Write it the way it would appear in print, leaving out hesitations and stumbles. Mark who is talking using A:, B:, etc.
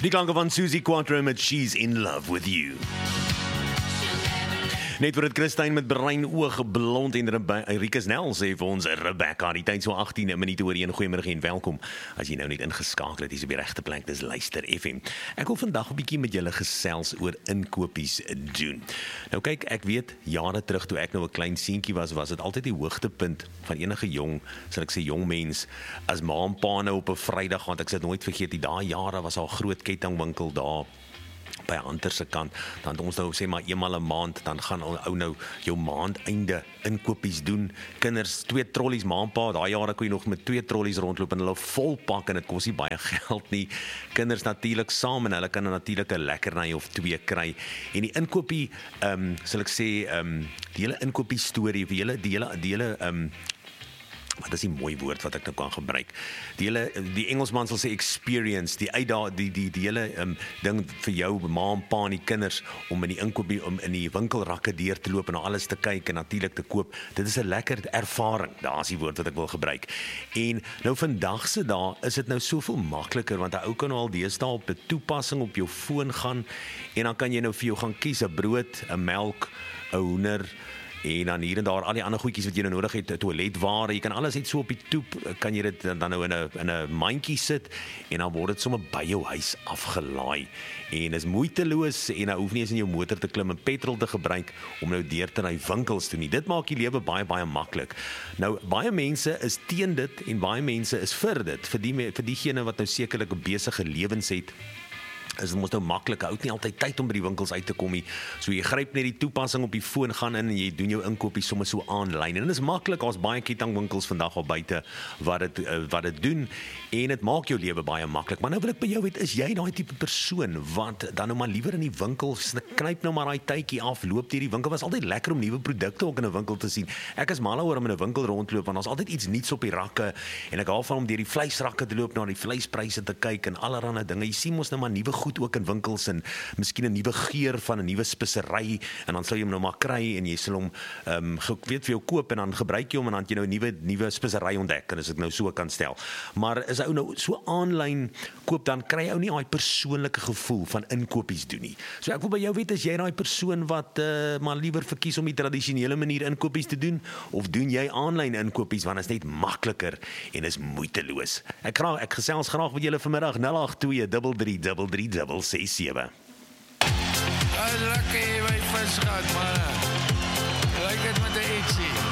A: Die klanke van Susie Quattro met She's in Love with You. Net voor het Christine met bruin oog, blond en Rikus Nel sê vir ons Rebecca, die tyd so 18 minute oor 1. Goeiemiddag en welkom. As jy nou net ingeskakel het, is op die regte plek, dis Luister FM. Ek wil vandag 'n bietjie met julle gesels oor inkopies doen. Nou kyk, ek weet jare terug toe ek nou 'n klein seentjie was dit altyd die hoogtepunt van enige jong, sal ek sê jong mens, as ma en pa nou op 'n Vrydag, want ek sal dit nooit vergeet, die daai jare was al 'n groot kettingwinkel daar by Hunter se kant, dan ons nou sê maar eenmal 'n maand, dan gaan ou nou jou maandeinde inkopies doen. Kinders, 2 trollies, ma en pa, daai jare kon jy nog met 2 trollies rondloop en hulle vol pak en dit kos nie baie geld nie. Kinders natuurlik saam en hulle kan natuurlik 'n lekkerny of 2 kry. En die inkopie, sal ek sê, die hele inkopie storie, die hele wat is die mooi woord wat ek nou kan gebruik? Die Engelsman sal sê experience, die hele ding vir jou ma en pa en die kinders om in die inkopie, om in die winkelrakke deur te loop en alles te kyk en natuurlik te koop. Dit is 'n lekker ervaring. Daar's die woord wat ek wil gebruik. En nou vandag se dae is dit nou soveel makliker, want 'n ou kan nou al deesdae op 'n toepassing op jou foon gaan en dan kan jy nou vir jou gaan kies 'n brood, 'n melk, 'n hoender, en dan hier en daar al die ander goedjies wat jy nou nodig het, toiletware, jy kan alles net so op die toep, kan jy dit dan nou in 'n mandjie sit en dan word dit sommer by jou huis afgelaai. En is moeiteloos en dan hoef nie eens in jou motor te klim en petrol te gebruik om nou deur te ry winkels toe nie. Dit maak die lewe baie baie maklik. Nou baie mense is teen dit en baie mense is vir dit, vir diegene wat nou sekerlik besige lewens het. Is dit mos nou maklik, hou nie altyd tyd om by die winkels uit te kom nie. So jy gryp net die toepassing op die foon, gaan in en jy doen jou inkopies sommer so aanlyn. En dit is maklik, daar's baie kettingwinkels vandag al buite wat dit doen en dit maak jou lewe baie maklik. Maar nou wil ek by jou weet, is jy daai tipe persoon wat dan nou maar liewer in die winkel knyp nou maar daai tydjie af, loop deur die winkel? Was altyd lekker om nuwe produkte ook in 'n winkel te sien. Ek is mal oor om in 'n winkel rondloop want daar's altyd iets nuuts op die rakke en ek hou van om deur die vleisrakke te loop, na die vleispryse te kyk en allerlei dinge. Jy sien mos nou maar nuwe goed ook in winkels en miskien 'n nuwe geur van 'n nuwe spesery en dan sal jy hom nou maar kry en jy sal hom vir jou koop en dan gebruik jy hom en dan het jy nou 'n nuwe spesery ontdek, en as ek nou so kan stel. Maar as ou nou so aanlyn koop, dan kry ou nie daai persoonlike gevoel van inkopies doen nie. So ek wil by jou weet, is jy daai persoon wat maar liewer verkies om die tradisionele manier inkopies te doen, of doen jy aanlyn inkopies want dit is net makliker en is moeiteloos? Ek gesels graag met julle vanmiddag 082333367.
B: Lekker jy my visgat, man. Lyk dit met 'n ietsie.